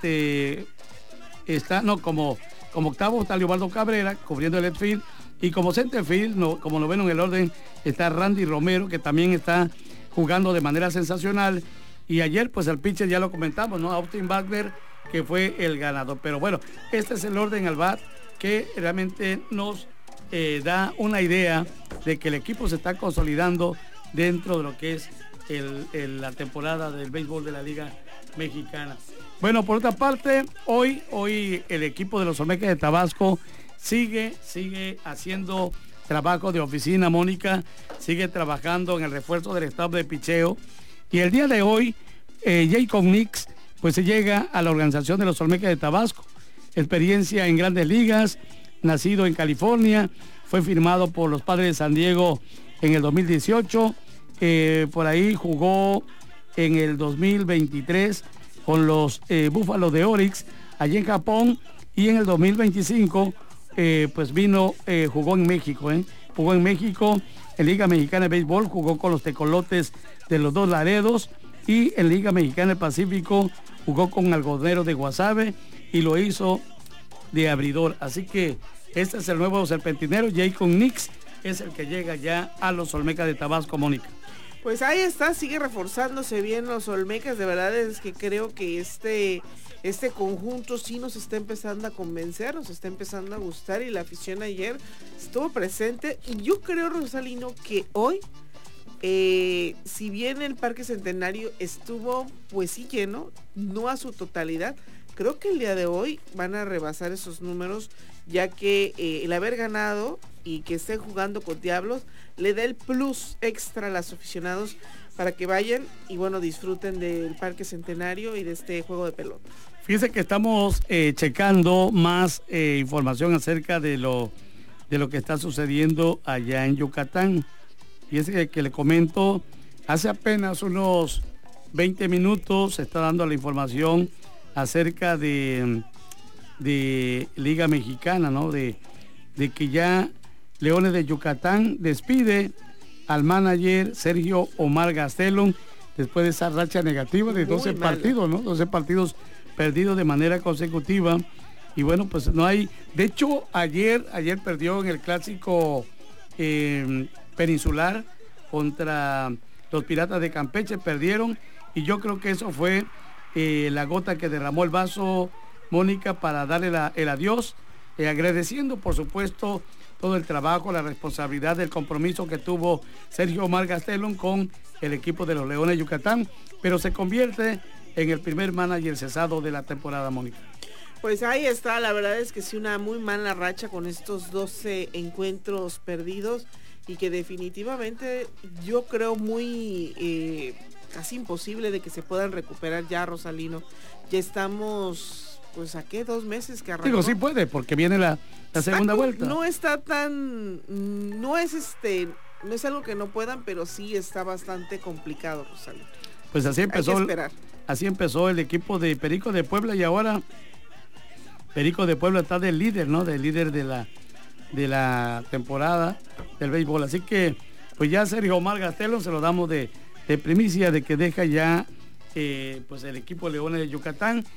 como octavo está Leobaldo Cabrera cubriendo el left field, y como centerfield, como noveno en el orden, está Randy Romero, que también está jugando de manera sensacional. Y ayer, pues el pitcher ya lo comentamos, ¿no? Austin Wagner, que fue el ganador. Pero bueno, este es el orden al bat que realmente nos da una idea de que el equipo se está consolidando dentro de lo que es la temporada del béisbol de la Liga Mexicana. Bueno, por otra parte, hoy el equipo de los Olmecas de Tabasco sigue haciendo trabajo de oficina, Mónica, sigue trabajando en el refuerzo del staff de picheo, y el día de hoy Jacob Nix pues se llega a la organización de los Olmecas de Tabasco. Experiencia en grandes ligas, nacido en California, fue firmado por los Padres de San Diego en el 2018, por ahí jugó en el 2023 con los Búfalos de Orix allí en Japón, y en el 2025 pues jugó en México, jugó en México en Liga Mexicana de Béisbol, jugó con los Tecolotes de los Dos Laredos, y en Liga Mexicana del Pacífico jugó con Algodoneros de Guasave y lo hizo de abridor. Así que este es el nuevo serpentinero. Jacob Nix es el que llega ya a los Olmecas de Tabasco, Mónica. Pues ahí está, sigue reforzándose bien los Olmecas. De verdad es que creo que este conjunto sí nos está empezando a convencer, nos está empezando a gustar, y la afición ayer estuvo presente. Y yo creo, Rosalino, que hoy, si bien el Parque Centenario estuvo pues sí lleno, no a su totalidad, creo que el día de hoy van a rebasar esos números, ya que el haber ganado y que estén jugando con Diablos le da el plus extra a los aficionados para que vayan y bueno, disfruten del Parque Centenario y de este juego de pelota. Fíjense que estamos checando más información acerca de lo que está sucediendo allá en Yucatán. Fíjense que le comento, hace apenas unos 20 minutos se está dando la información acerca de Liga Mexicana, ¿no? De que ya Leones de Yucatán despide al manager Sergio Omar Gastelum después de esa racha negativa de 12 partidos, ¿no? 12 partidos perdidos de manera consecutiva. Y bueno, pues no hay... De hecho, ayer perdió en el clásico peninsular contra los Piratas de Campeche, perdieron, y yo creo que eso fue la gota que derramó el vaso, Mónica, para darle el adiós, agradeciendo por supuesto todo el trabajo, la responsabilidad del compromiso que tuvo Sergio Omar Gastelum con el equipo de los Leones de Yucatán, pero se convierte en el primer manager cesado de la temporada, Mónica. Pues ahí está, la verdad es que sí, una muy mala racha con estos 12 encuentros perdidos, y que definitivamente yo creo muy casi imposible de que se puedan recuperar ya, Rosalino. Ya estamos, pues ¿a qué? 2 meses que arrancó. Digo, sí puede, porque viene la segunda vuelta. No está tan, no es algo que no puedan, pero sí está bastante complicado, Rosalino. Pues así empezó. Hay que esperar. Así empezó el equipo de Perico de Puebla, y ahora Perico de Puebla está del líder, ¿no? Del líder de la temporada del béisbol. Así que pues ya Sergio Omar Gastelum se lo damos de primicia de que deja ya pues el equipo Leones de Yucatán.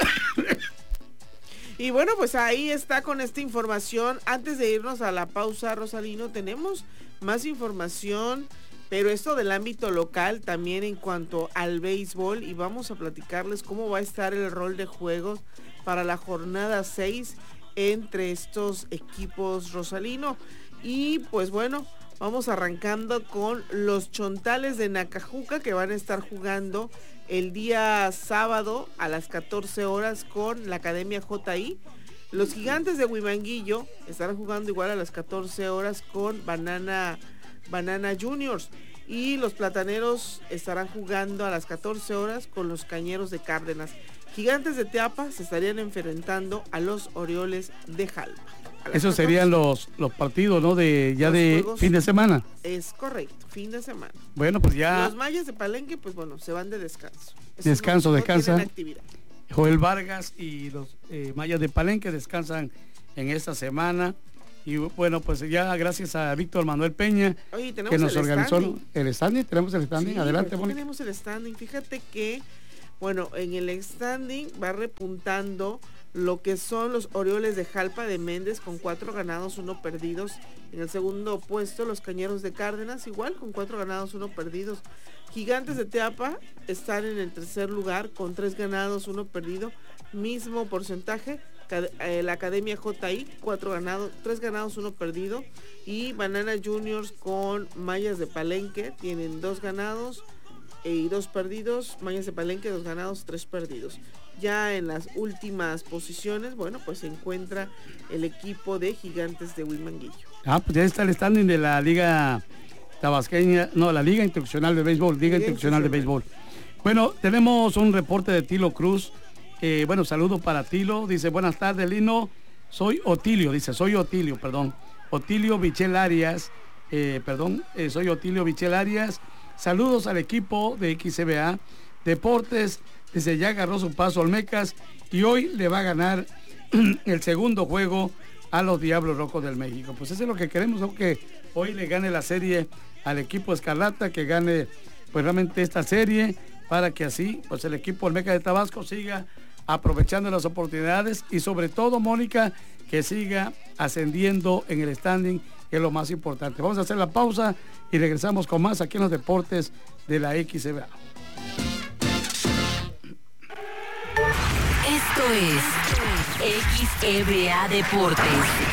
Y bueno, pues ahí está con esta información. Antes de irnos a la pausa, Rosalino, tenemos más información, pero esto del ámbito local también en cuanto al béisbol, y vamos a platicarles cómo va a estar el rol de juegos para la jornada 6 entre estos equipos, Rosalino. Y pues bueno, vamos arrancando con los Chontales de Nacajuca, que van a estar jugando el día sábado a las 14 horas con la Academia JI. Los Gigantes de Huimanguillo estarán jugando igual a las 14 horas con Banana Juniors. Y los Plataneros estarán jugando a las 14 horas con los Cañeros de Cárdenas. Gigantes de Teapa se estarían enfrentando a los Orioles de Jalpa. Esos serían los partidos, ¿no? De fin de semana. Es correcto, fin de semana. Bueno, pues ya... Los Mayas de Palenque, pues bueno, se van de descanso. Descansan. Joel Vargas y los Mayas de Palenque descansan en esta semana. Y bueno, pues ya gracias a Víctor Manuel Peña, oye, que nos organizó el standing. Tenemos el standing, sí, adelante, Mónica. Tenemos el standing, fíjate que Bueno, en el standing va repuntando lo que son los Orioles de Jalpa de Méndez con 4 ganados, 1 perdidos. En el segundo puesto, los Cañeros de Cárdenas, igual con 4 ganados, 1 perdidos. Gigantes de Teapa están en el tercer lugar con 3 ganados, 1 perdido, mismo porcentaje. La Academia JI, 3 ganados, 1 perdido. Y Banana Juniors con Mayas de Palenque, tienen 2 ganados y 2 perdidos. Mayas de Palenque, 2 ganados, 3 perdidos. Ya en las últimas posiciones, bueno, pues se encuentra el equipo de Gigantes de Huimanguillo. Pues ya está el standing de la Liga Tabasqueña, no, la Liga Internacional de Béisbol, Liga Internacional de Béisbol. Bueno, tenemos un reporte de Tilo Cruz. Bueno, saludo para Tilo. Dice, buenas tardes, Lino. Soy Otilio Bichel Arias. Soy Otilio Bichel Arias. Saludos al equipo de XCBA Deportes. Dice, ya agarró su paso Olmecas y hoy le va a ganar el segundo juego a los Diablos Rojos del México. Pues eso es lo que queremos, ¿no? Que hoy le gane la serie al equipo Escarlata, que gane pues realmente esta serie, para que así pues el equipo Olmecas de Tabasco siga aprovechando las oportunidades y sobre todo, Mónica, que siga ascendiendo en el standing, que es lo más importante. Vamos a hacer la pausa y regresamos con más aquí en los deportes de la XCBA. Esto es XCBA Deportes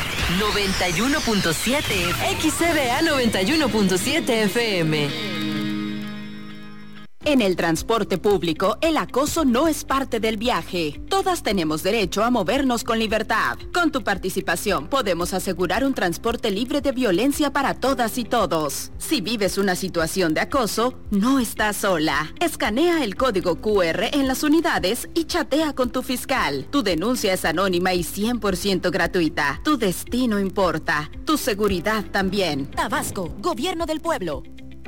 91.7 XCBA 91.7 FM. En el transporte público, el acoso no es parte del viaje. Todas tenemos derecho a movernos con libertad. Con tu participación podemos asegurar un transporte libre de violencia para todas y todos. Si vives una situación de acoso, no estás sola. Escanea el código QR en las unidades y chatea con tu fiscal. Tu denuncia es anónima y 100% gratuita. Tu destino importa. Tu seguridad también. Tabasco, Gobierno del Pueblo.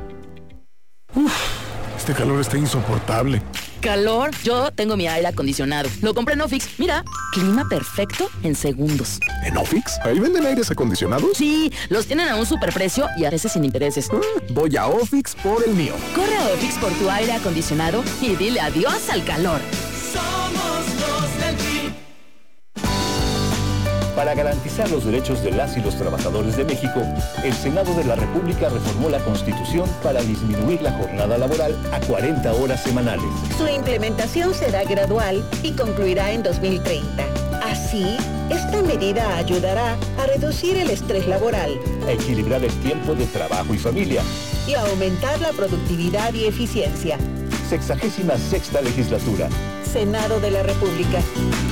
Este calor está insoportable. ¿Calor? Yo tengo mi aire acondicionado. Lo compré en Ofix. Mira, clima perfecto en segundos. ¿En Ofix? ¿Ahí venden aires acondicionados? Sí, los tienen a un superprecio y a veces sin intereses. Voy a Ofix por el mío. Corre a Ofix por tu aire acondicionado y dile adiós al calor. Somos los del PRI. Para garantizar los derechos de las y los trabajadores de México, el Senado de la República reformó la Constitución para disminuir la jornada laboral a 40 horas semanales. Su implementación será gradual y concluirá en 2030. Así, esta medida ayudará a reducir el estrés laboral, a equilibrar el tiempo de trabajo y familia y a aumentar la productividad y eficiencia. 66ª legislatura. Senado de la República.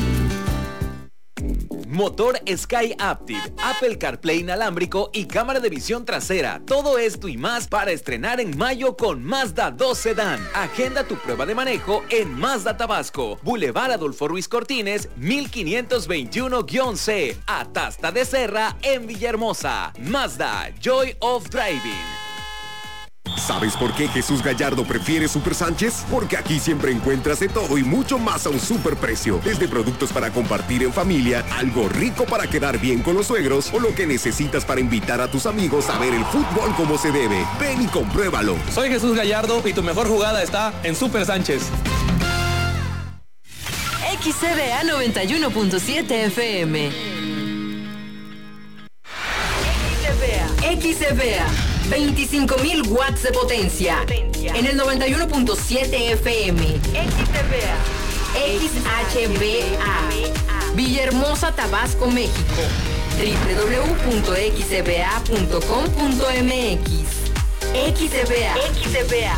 Motor Sky Active, Apple CarPlay inalámbrico y cámara de visión trasera. Todo esto y más para estrenar en mayo con Mazda 2 Sedán. Agenda tu prueba de manejo en Mazda Tabasco, Boulevard Adolfo Ruiz Cortines, 1521-C, Atasta de Serra en Villahermosa. Mazda, Joy of Driving. ¿Sabes por qué Jesús Gallardo prefiere Super Sánchez? Porque aquí siempre encuentras de todo y mucho más a un superprecio. Desde productos para compartir en familia, algo rico para quedar bien con los suegros o lo que necesitas para invitar a tus amigos a ver el fútbol como se debe. Ven y compruébalo. Soy Jesús Gallardo y tu mejor jugada está en Super Sánchez. XCBA 91.7 FM. XCBA 25.000 watts de potencia en el 91.7 FM. XHBA Villahermosa, Tabasco, México. www.xcba.com.mx. XCBA.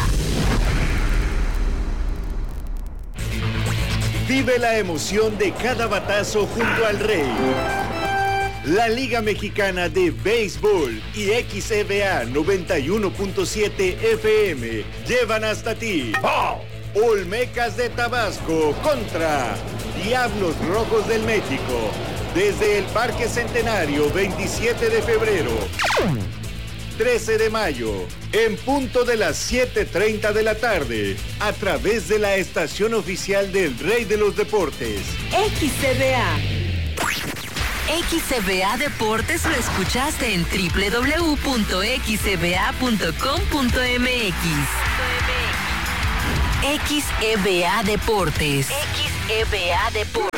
Vive la emoción de cada batazo junto al Rey. La Liga Mexicana de Béisbol y XCBA 91.7 FM llevan hasta ti Olmecas de Tabasco contra Diablos Rojos del México desde el Parque Centenario, 27 de febrero, 13 de mayo, en punto de las 7:30 de la tarde, a través de la estación oficial del Rey de los Deportes. XCBA Deportes lo escuchaste en www.xcba.com.mx. XEVA Deportes. XEVA Deportes.